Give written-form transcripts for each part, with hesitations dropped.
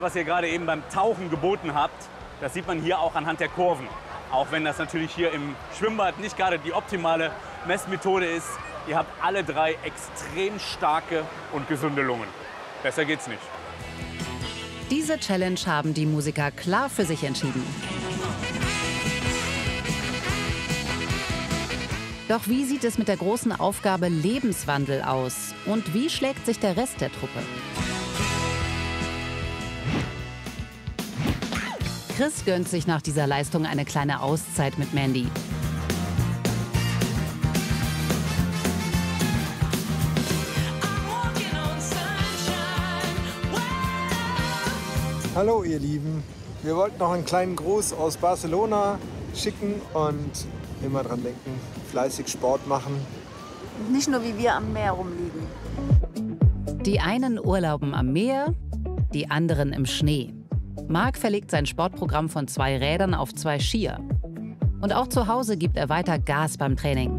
Was ihr gerade eben beim Tauchen geboten habt, das sieht man hier auch anhand der Kurven. Auch wenn das natürlich hier im Schwimmbad nicht gerade die optimale Messmethode ist. Ihr habt alle drei extrem starke und gesunde Lungen. Besser geht's nicht. Diese Challenge haben die Musiker klar für sich entschieden. Doch wie sieht es mit der großen Aufgabe Lebenswandel aus? Und wie schlägt sich der Rest der Truppe? Chris gönnt sich nach dieser Leistung eine kleine Auszeit mit Mandy. Hallo ihr Lieben, wir wollten noch einen kleinen Gruß aus Barcelona schicken und immer dran denken, fleißig Sport machen. Nicht nur wie wir am Meer rumliegen. Die einen urlauben am Meer, die anderen im Schnee. Marc verlegt sein Sportprogramm von 2 Rädern auf 2 Skier. Und auch zu Hause gibt er weiter Gas beim Training.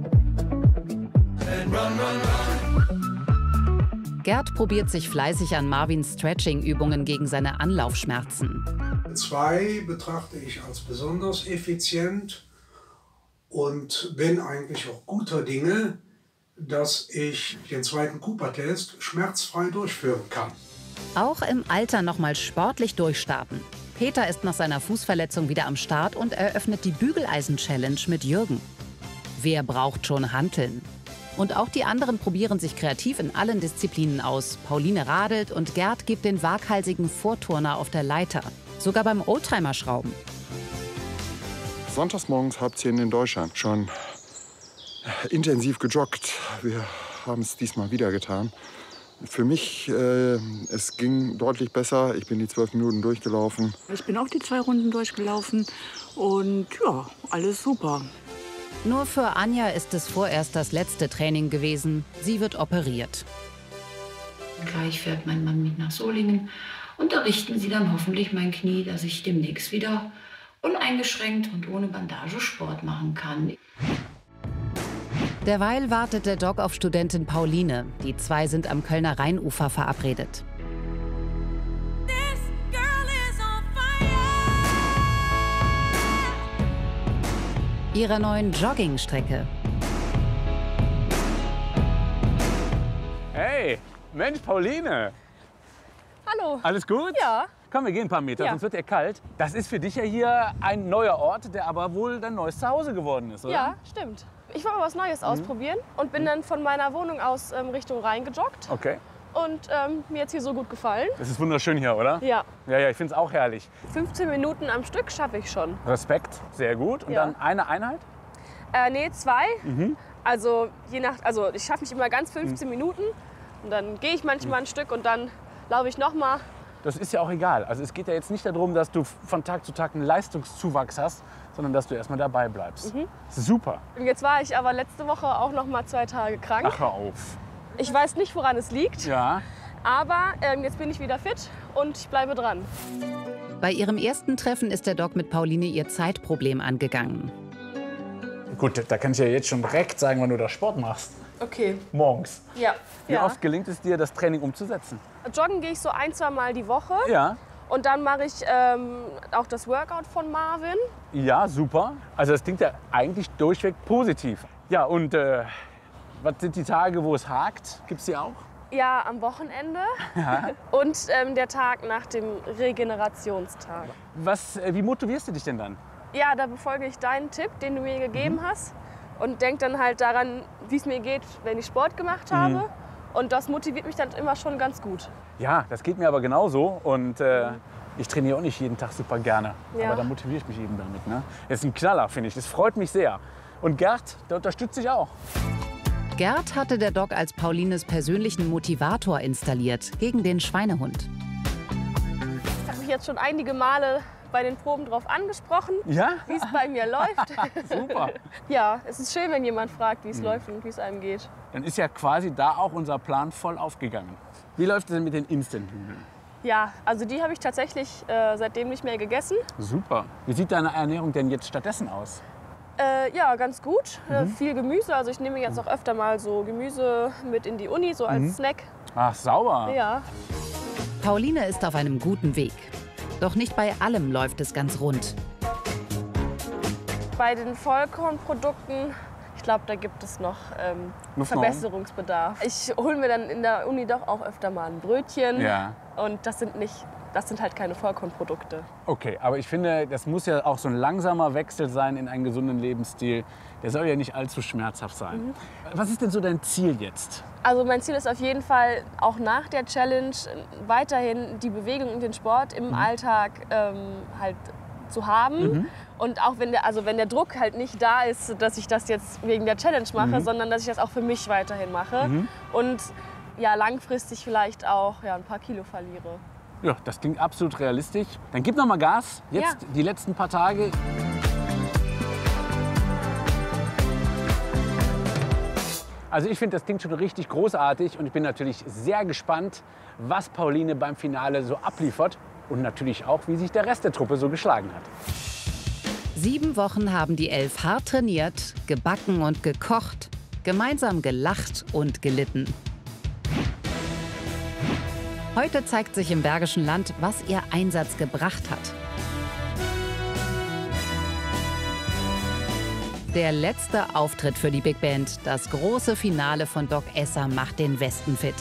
Gerd probiert sich fleißig an Marvins Stretching-Übungen gegen seine Anlaufschmerzen. 2 betrachte ich als besonders effizient und bin eigentlich auch guter Dinge, dass ich den 2. Cooper-Test schmerzfrei durchführen kann. Auch im Alter noch mal sportlich durchstarten. Peter ist nach seiner Fußverletzung wieder am Start und eröffnet die Bügeleisen-Challenge mit Jürgen. Wer braucht schon Hanteln? Und auch die anderen probieren sich kreativ in allen Disziplinen aus. Pauline radelt und Gerd gibt den waghalsigen Vorturner auf der Leiter. Sogar beim Oldtimer-Schrauben. Sonntags morgens 7:30 in Deutschland. Schon intensiv gejoggt. Wir haben es diesmal wieder getan. Für mich, es ging deutlich besser. Ich bin die 12 Minuten durchgelaufen. Ich bin auch die 2 Runden durchgelaufen und ja, alles super. Nur für Anja ist es vorerst das letzte Training gewesen. Sie wird operiert. Gleich fährt mein Mann mit nach Solingen und da richten sie dann hoffentlich mein Knie, dass ich demnächst wieder uneingeschränkt und ohne Bandage Sport machen kann. Derweil wartet der Doc auf Studentin Pauline. Die 2 sind am Kölner Rheinufer verabredet. Ihrer neuen Joggingstrecke. Hey, Mensch, Pauline. Hallo. Alles gut? Ja. Komm, wir gehen ein paar Meter, Ja. sonst wird dir kalt. Das ist für dich ja hier ein neuer Ort, der aber wohl dein neues Zuhause geworden ist, oder? Ja, stimmt. Ich wollte mal was Neues ausprobieren und bin dann von meiner Wohnung aus Richtung Rhein gejoggt. Okay. Und mir hat es hier so gut gefallen. Das ist wunderschön hier, oder? Ja. Ja, ich finde es auch herrlich. 15 Minuten am Stück schaffe ich schon. Respekt, sehr gut. Und Ja. dann eine Einheit? Nee, 2. Also ich schaffe nicht immer ganz 15 Minuten. Und dann gehe ich manchmal ein Stück und dann laufe ich noch mal. Das ist ja auch egal. Also es geht ja jetzt nicht darum, dass du von Tag zu Tag einen Leistungszuwachs hast, sondern dass du erstmal dabei bleibst. Das ist super. Und jetzt war ich aber letzte Woche auch noch mal 2 Tage krank. Ach, hör auf. Ich weiß nicht, woran es liegt. Ja. Aber jetzt bin ich wieder fit und ich bleibe dran. Bei ihrem ersten Treffen ist der Doc mit Pauline ihr Zeitproblem angegangen. Gut, da kann ich ja jetzt schon direkt sagen, wann du da Sport machst. Okay. Morgens. Ja. Wie oft gelingt es dir, das Training umzusetzen? Joggen gehe ich so 1-2 Mal die Woche. Ja. Und dann mache ich auch das Workout von Marvin. Ja, super. Also das klingt ja eigentlich durchweg positiv. Ja, und was sind die Tage, wo es hakt? Gibt's die auch? Ja, am Wochenende. Ja. Und der Tag nach dem Regenerationstag. Wie motivierst du dich denn dann? Ja, da befolge ich deinen Tipp, den du mir gegeben hast. Und denke dann halt daran, wie es mir geht, wenn ich Sport gemacht habe. Und das motiviert mich dann immer schon ganz gut. Ja, das geht mir aber genauso. Und ich trainiere auch nicht jeden Tag super gerne. Ja. Aber da motiviere ich mich eben damit. Ne? Das ist ein Knaller, finde ich. Das freut mich sehr. Und Gerd, der unterstützt dich auch. Gerd hatte der Doc als Paulines persönlichen Motivator installiert gegen den Schweinehund. Ich habe mich jetzt schon einige Male bei den Proben drauf angesprochen, Ja? wie es bei mir läuft. Super. Ja, es ist schön, wenn jemand fragt, wie es läuft und wie es einem geht. Dann ist ja quasi da auch unser Plan voll aufgegangen. Wie läuft es denn mit den Instant-Nudeln? Ja, also die habe ich tatsächlich seitdem nicht mehr gegessen. Super. Wie sieht deine Ernährung denn jetzt stattdessen aus? Ja, ganz gut. Viel Gemüse. Also ich nehme jetzt auch öfter mal so Gemüse mit in die Uni, so als Snack. Ach, sauber. Ja. Pauline ist auf einem guten Weg. Doch nicht bei allem läuft es ganz rund. Bei den Vollkornprodukten, ich glaube, da gibt es noch Verbesserungsbedarf. Ich hole mir dann in der Uni doch auch öfter mal ein Brötchen. Ja. Und das sind halt keine Vollkornprodukte. Okay, aber ich finde, das muss ja auch so ein langsamer Wechsel sein in einen gesunden Lebensstil. Der soll ja nicht allzu schmerzhaft sein. Was ist denn so dein Ziel jetzt? Also mein Ziel ist auf jeden Fall, auch nach der Challenge weiterhin die Bewegung und den Sport im Alltag halt zu haben. Und auch wenn der Druck halt nicht da ist, dass ich das jetzt wegen der Challenge mache, sondern dass ich das auch für mich weiterhin mache. Und ja, langfristig vielleicht auch ein paar Kilo verliere. Ja, das klingt absolut realistisch. Dann gib noch mal Gas, jetzt die letzten paar Tage. Also ich finde, das klingt schon richtig großartig und ich bin natürlich sehr gespannt, was Pauline beim Finale so abliefert und natürlich auch, wie sich der Rest der Truppe so geschlagen hat. 7 Wochen haben die 11 hart trainiert, gebacken und gekocht, gemeinsam gelacht und gelitten. Heute zeigt sich im Bergischen Land, was ihr Einsatz gebracht hat. Der letzte Auftritt für die Big Band, das große Finale von Doc Esser macht den Westen fit.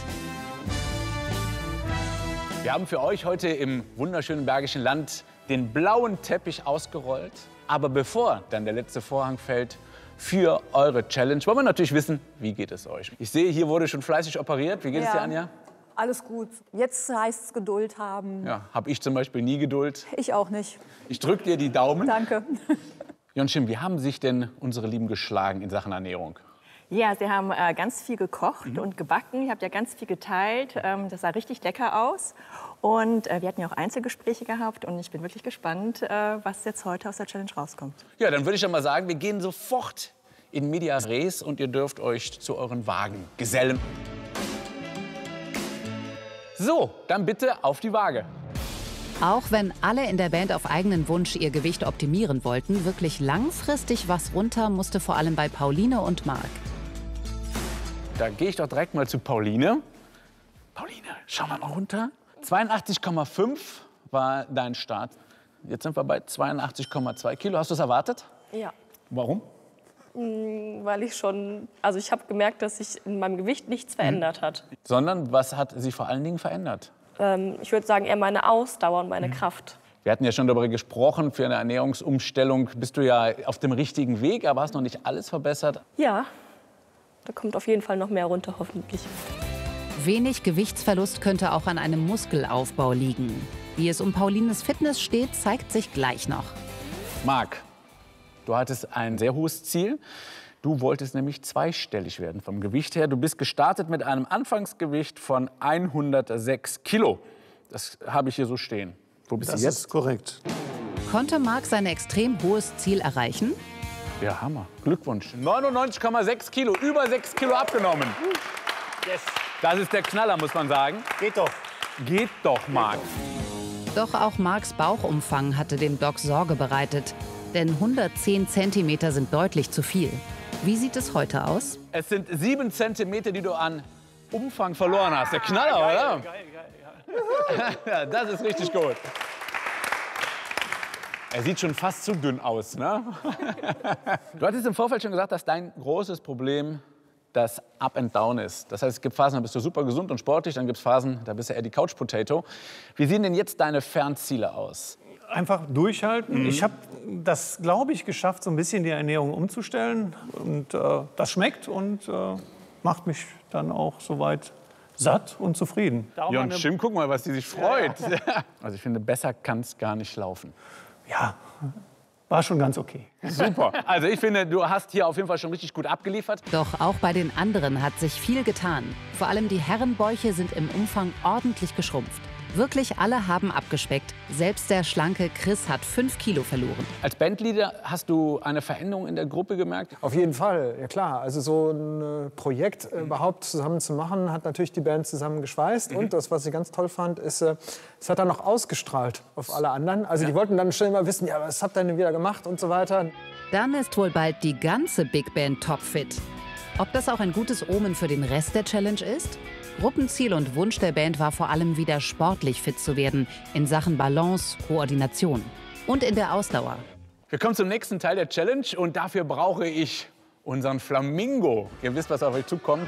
Wir haben für euch heute im wunderschönen Bergischen Land den blauen Teppich ausgerollt. Aber bevor dann der letzte Vorhang fällt für eure Challenge, wollen wir natürlich wissen, wie geht es euch? Ich sehe, hier wurde schon fleißig operiert. Wie geht es dir, Anja? Alles gut. Jetzt heißt es Geduld haben. Ja, habe ich zum Beispiel nie Geduld. Ich auch nicht. Ich drücke dir die Daumen. Danke. Jonschim, wie haben sich denn unsere Lieben geschlagen in Sachen Ernährung? Ja, sie haben ganz viel gekocht und gebacken. Ihr habt ja ganz viel geteilt. Das sah richtig lecker aus. Und wir hatten ja auch Einzelgespräche gehabt. Und ich bin wirklich gespannt, was jetzt heute aus der Challenge rauskommt. Ja, dann würde ich ja mal sagen, wir gehen sofort in medias res und ihr dürft euch zu euren Wagen gesellen. So, dann bitte auf die Waage. Auch wenn alle in der Band auf eigenen Wunsch ihr Gewicht optimieren wollten, wirklich langfristig was runter musste vor allem bei Pauline und Marc. Da gehe ich doch direkt mal zu Pauline. Pauline, schau mal runter. 82,5 war dein Start. Jetzt sind wir bei 82,2 Kilo. Hast du es erwartet? Ja. Warum? Weil ich habe gemerkt, dass sich in meinem Gewicht nichts verändert hat. Sondern was hat sich vor allen Dingen verändert? Ich würde sagen, eher meine Ausdauer und meine Kraft. Wir hatten ja schon darüber gesprochen, für eine Ernährungsumstellung bist du ja auf dem richtigen Weg, aber hast noch nicht alles verbessert. Ja, da kommt auf jeden Fall noch mehr runter, hoffentlich. Wenig Gewichtsverlust könnte auch an einem Muskelaufbau liegen. Wie es um Paulines Fitness steht, zeigt sich gleich noch. Marc, du hattest ein sehr hohes Ziel. Du wolltest nämlich zweistellig werden vom Gewicht her. Du bist gestartet mit einem Anfangsgewicht von 106 Kilo. Das habe ich hier so stehen. Wo bist du jetzt? Das ist korrekt. Konnte Marc sein extrem hohes Ziel erreichen? Ja, Hammer. Glückwunsch. 99,6 Kilo, über 6 Kilo abgenommen. Yes. Das ist der Knaller, muss man sagen. Geht doch. Geht doch, Marc. Doch auch Marcs Bauchumfang hatte dem Doc Sorge bereitet. Denn 110 Zentimeter sind deutlich zu viel. Wie sieht es heute aus? Es sind 7 Zentimeter, die du an Umfang verloren hast. Der Knaller, oder? Geil. Ja, das ist richtig gut. Er sieht schon fast zu dünn aus, ne? Du hattest im Vorfeld schon gesagt, dass dein großes Problem das Up and Down ist. Das heißt, es gibt Phasen, da bist du super gesund und sportlich, dann gibt es Phasen, da bist du eher die Couch Potato. Wie sehen denn jetzt deine Fernziele aus? Einfach durchhalten. Ich habe das, glaube ich, geschafft, so ein bisschen die Ernährung umzustellen. Und das schmeckt und macht mich dann auch soweit satt und zufrieden. Ja, und Jim, guck mal, was die sich freut. Ja. Also ich finde, besser kann es gar nicht laufen. Ja, war schon ganz okay. Super. Also ich finde, du hast hier auf jeden Fall schon richtig gut abgeliefert. Doch auch bei den anderen hat sich viel getan. Vor allem die Herrenbäuche sind im Umfang ordentlich geschrumpft. Wirklich alle haben abgespeckt. Selbst der schlanke Chris hat 5 Kilo verloren. Als Bandleader hast du eine Veränderung in der Gruppe gemerkt? Auf jeden Fall, ja klar. Also so ein Projekt überhaupt zusammen zu machen, hat natürlich die Band zusammen geschweißt. Und das, was ich ganz toll fand, ist, es hat dann noch ausgestrahlt auf alle anderen. Also die wollten dann schon immer wissen, ja, was habt ihr denn wieder gemacht und so weiter. Dann ist wohl bald die ganze Big Band topfit. Ob das auch ein gutes Omen für den Rest der Challenge ist? Gruppenziel und Wunsch der Band war vor allem wieder sportlich fit zu werden in Sachen Balance, Koordination und in der Ausdauer. Wir kommen zum nächsten Teil der Challenge und dafür brauche ich unseren Flamingo. Ihr wisst, was auf euch zukommt.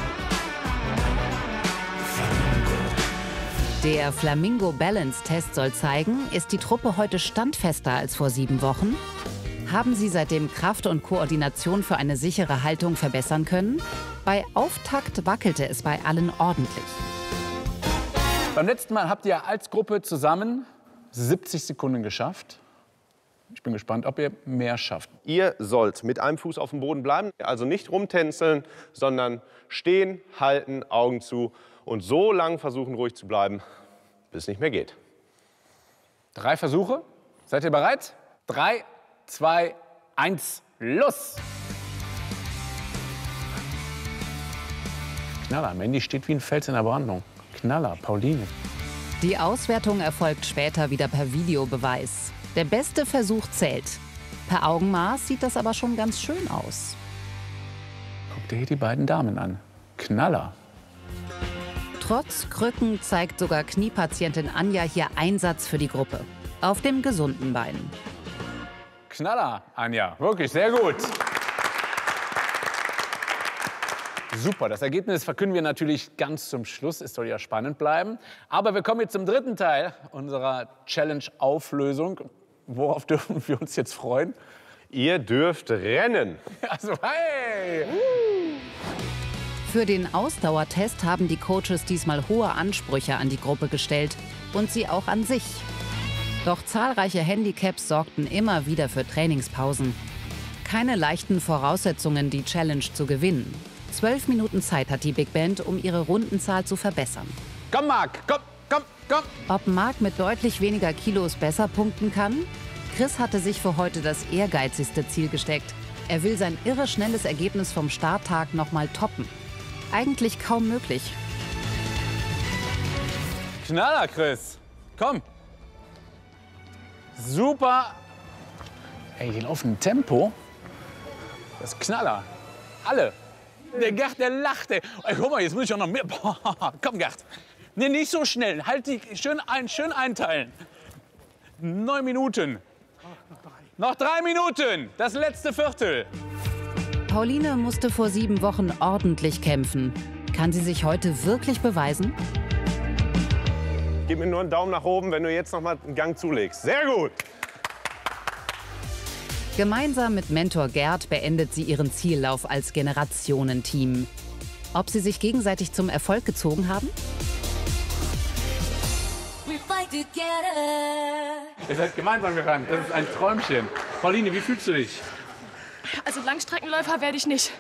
Der Flamingo Balance Test soll zeigen, ist die Truppe heute standfester als vor 7 Wochen? Haben sie seitdem Kraft und Koordination für eine sichere Haltung verbessern können? Bei Auftakt wackelte es bei allen ordentlich. Beim letzten Mal habt ihr als Gruppe zusammen 70 Sekunden geschafft. Ich bin gespannt, ob ihr mehr schafft. Ihr sollt mit einem Fuß auf dem Boden bleiben, also nicht rumtänzeln, sondern stehen, halten, Augen zu und so lang versuchen, ruhig zu bleiben, bis es nicht mehr geht. 3 Versuche. Seid ihr bereit? 3, 2, 1, los! Knaller, Mandy steht wie ein Fels in der Brandung. Knaller, Pauline. Die Auswertung erfolgt später wieder per Videobeweis. Der beste Versuch zählt. Per Augenmaß sieht das aber schon ganz schön aus. Guck dir hier die beiden Damen an. Knaller. Trotz Krücken zeigt sogar Kniepatientin Anja hier Einsatz für die Gruppe. Auf dem gesunden Bein. Knaller, Anja. Wirklich, sehr gut. Super, das Ergebnis verkünden wir natürlich ganz zum Schluss. Es soll ja spannend bleiben. Aber wir kommen jetzt zum dritten Teil unserer Challenge-Auflösung. Worauf dürfen wir uns jetzt freuen? Ihr dürft rennen. Also, hey! Für den Ausdauertest haben die Coaches diesmal hohe Ansprüche an die Gruppe gestellt und sie auch an sich. Doch zahlreiche Handicaps sorgten immer wieder für Trainingspausen. Keine leichten Voraussetzungen, die Challenge zu gewinnen. 12 Minuten Zeit hat die Big Band, um ihre Rundenzahl zu verbessern. Komm, Marc, komm, komm, komm! Ob Marc mit deutlich weniger Kilos besser punkten kann? Chris hatte sich für heute das ehrgeizigste Ziel gesteckt. Er will sein irre schnelles Ergebnis vom Starttag noch mal toppen. Eigentlich kaum möglich. Knaller, Chris. Komm. Super. Ey, die laufen im Tempo. Das ist Knaller. Alle. Der Gerd, der lacht. Ey, guck mal, jetzt muss ich auch noch mehr. Boah, komm, Gerd. Nee, nicht so schnell. Halt die schön einteilen. 9 Minuten. Noch 3 Minuten. Das letzte Viertel. Pauline musste vor 7 Wochen ordentlich kämpfen. Kann sie sich heute wirklich beweisen? Gib mir nur einen Daumen nach oben, wenn du jetzt noch mal einen Gang zulegst. Sehr gut. Gemeinsam mit Mentor Gerd beendet sie ihren Ziellauf als Generationenteam. Ob sie sich gegenseitig zum Erfolg gezogen haben? Ihr seid gemeinsam gerannt. Das ist ein Träumchen. Pauline, wie fühlst du dich? Also Langstreckenläufer werde ich nicht.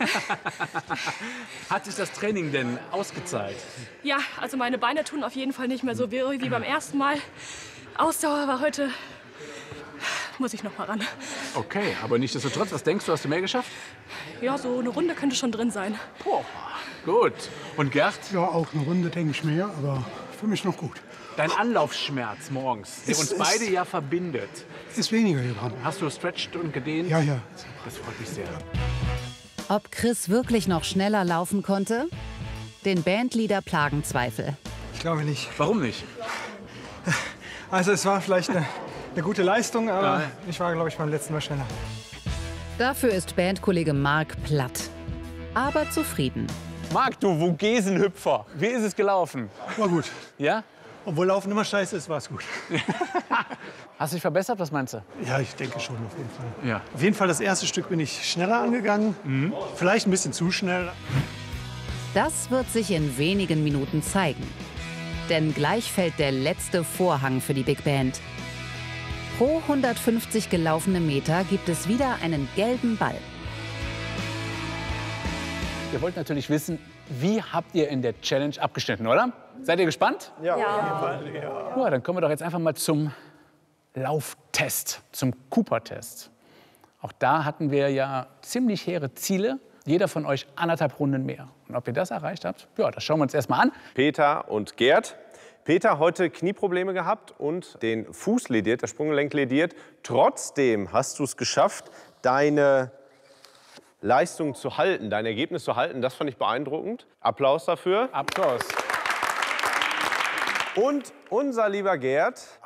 Hat sich das Training denn ausgezahlt? Ja, also meine Beine tun auf jeden Fall nicht mehr so weh wie beim ersten Mal. Ausdauer war heute... Muss ich noch mal ran. Okay, aber nichtsdestotrotz, was denkst du, hast du mehr geschafft? Ja, so eine Runde könnte schon drin sein. Boah, gut. Und Gerd? Ja, auch eine Runde denke ich mehr, aber für mich noch gut. Dein Anlaufschmerz morgens, der uns beide ja verbindet. Ist weniger geworden. Hast du stretched und gedehnt? Ja, ja. Das freut mich sehr. Ob Chris wirklich noch schneller laufen konnte? Den Bandleader plagen Zweifel. Ich glaube nicht. Warum nicht? Also es war vielleicht eine gute Leistung, aber ich war, glaube ich, beim letzten Mal schneller. Dafür ist Bandkollege Marc platt, aber zufrieden. Marc, du Vogesenhüpfer, wie ist es gelaufen? War gut. Ja? Obwohl Laufen immer scheiße ist, war es gut. Hast du dich verbessert? Was meinst du? Ja, ich denke schon, auf jeden Fall. Ja. Auf jeden Fall, das erste Stück bin ich schneller angegangen. Vielleicht ein bisschen zu schnell. Das wird sich in wenigen Minuten zeigen. Denn gleich fällt der letzte Vorhang für die Big Band. Pro 150 gelaufene Meter gibt es wieder einen gelben Ball. Ihr wollt natürlich wissen, wie habt ihr in der Challenge abgeschnitten, oder? Seid ihr gespannt? Ja. Ja, dann kommen wir doch jetzt einfach mal zum Lauftest, zum Cooper-Test. Auch da hatten wir ja ziemlich hehre Ziele. Jeder von euch 1,5 Runden mehr. Und ob ihr das erreicht habt, ja, das schauen wir uns erst mal an. Peter und Gerd. Peter, heute Knieprobleme gehabt und den Fuß lediert, das Sprunggelenk lediert. Trotzdem hast du es geschafft, deine Leistung zu halten, dein Ergebnis zu halten, das fand ich beeindruckend. Applaus dafür. Applaus. Und unser lieber Gerd